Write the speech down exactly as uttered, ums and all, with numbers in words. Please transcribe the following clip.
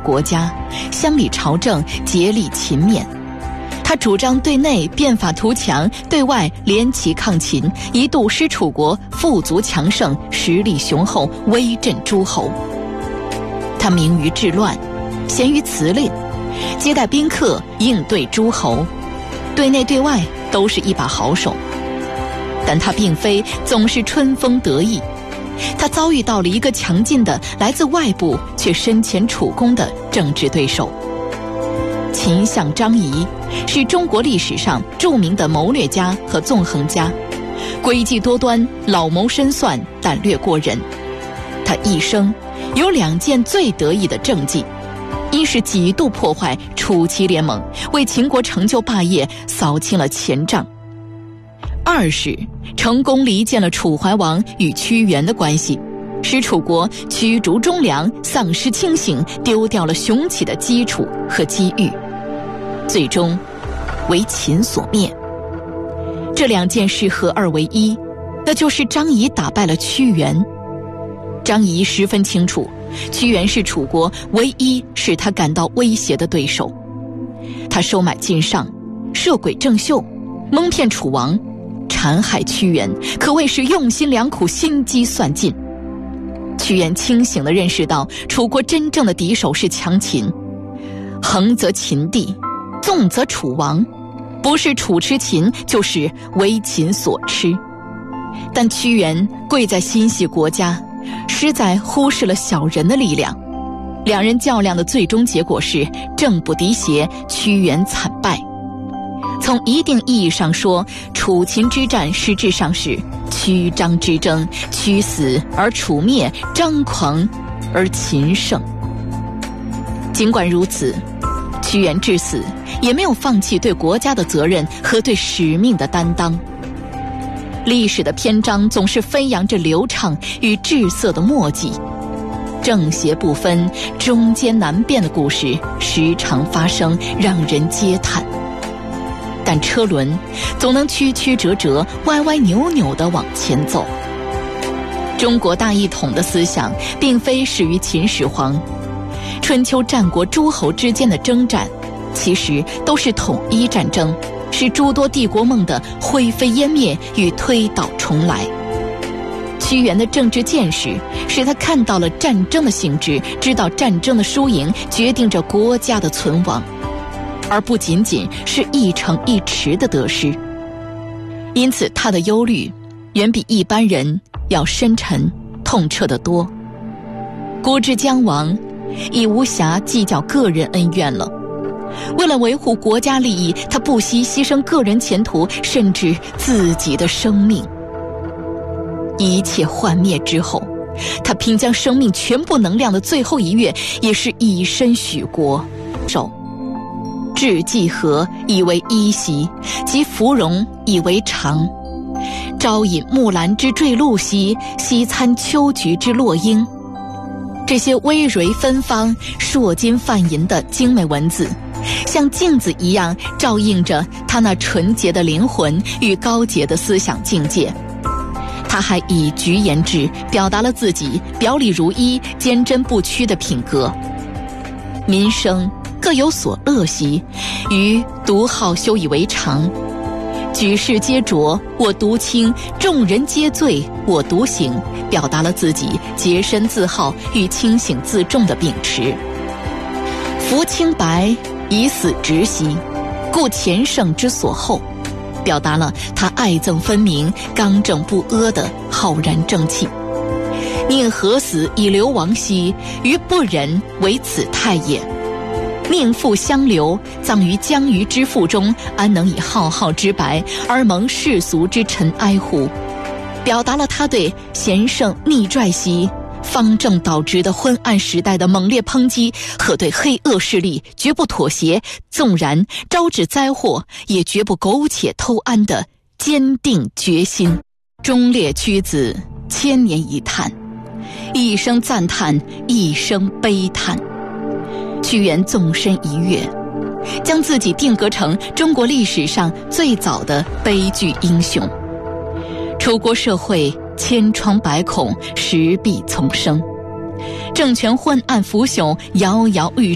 国家，乡里朝政竭力勤勉。他主张对内变法图强，对外联齐抗秦，一度使楚国富足强盛，实力雄厚，威震诸侯。他明于治乱，贤于辞令，接待宾客，应对诸侯，对内对外都是一把好手。但他并非总是春风得意，他遭遇到了一个强劲的来自外部却深潜楚宫的政治对手。秦相张仪是中国历史上著名的谋略家和纵横家，诡计多端，老谋深算，胆略过人。他一生有两件最得意的政绩，一是几度破坏楚齐联盟，为秦国成就霸业扫清了前障；二是成功离间了楚怀王与屈原的关系，使楚国驱逐忠良，丧失清醒，丢掉了雄起的基础和机遇，最终为秦所灭。这两件事合二为一，那就是张仪打败了屈原。张仪十分清楚，屈原是楚国唯一使他感到威胁的对手。他收买晋上，设诡政秀，蒙骗楚王，残害屈原，可谓是用心良苦，心机算尽。屈原清醒地认识到，楚国真正的敌手是强秦，横则秦地，纵则楚王，不是楚吃秦，就是为秦所吃。但屈原贵在心系国家，实在忽视了小人的力量。两人较量的最终结果是正不敌邪，屈原惨败。从一定意义上说，楚秦之战实质上是屈张之争，屈死而楚灭，张狂而秦胜。尽管如此，屈原至死也没有放弃对国家的责任和对使命的担当。历史的篇章总是飞扬着流畅与滞涩的墨迹，正邪不分，中间难辨的故事时常发生，让人嗟叹。但车轮总能曲曲折折，歪歪扭扭地往前走。中国大一统的思想并非始于秦始皇，春秋战国诸侯之间的征战其实都是统一战争，是诸多帝国梦的灰飞烟灭与推倒重来。屈原的政治见识使他看到了战争的性质，知道战争的输赢决定着国家的存亡，而不仅仅是一城一池的得失。因此他的忧虑远比一般人要深沉痛彻得多。国之将亡，已无暇计较个人恩怨了。为了维护国家利益，他不惜牺牲个人前途，甚至自己的生命。一切幻灭之后，他拼将生命全部能量的最后一跃，也是以身许国。手至济河以为依兮，及芙蓉以为常。朝饮木兰之坠露兮，夕餐秋菊之落英。这些葳蕤芬芳、烁金泛银的精美文字，像镜子一样照映着他那纯洁的灵魂与高洁的思想境界。他还以菊言志表达了自己表里如一、坚贞不屈的品格。民生各有所乐兮，余独好修以为常。举世皆浊，我独清；众人皆醉，我独醒，表达了自己洁身自好与清醒自重的秉持。夫清白，以死直兮，故前圣之所厚，表达了他爱憎分明、刚正不阿的浩然正气。宁何死以流亡兮，于不忍为此态也。命妇相留，葬于江鱼之腹中，安能以浩浩之白而蒙世俗之尘埃乎？表达了他对贤圣逆拽兮、方正倒直的昏暗时代的猛烈抨击和对黑恶势力绝不妥协，纵然招致灾祸也绝不苟且偷安的坚定决心。忠烈屈子，千年一叹，一生赞叹，一生悲叹。屈原纵身一跃，将自己定格成中国历史上最早的悲剧英雄。楚国社会千疮百孔，石壁丛生，政权昏暗腐朽，摇摇欲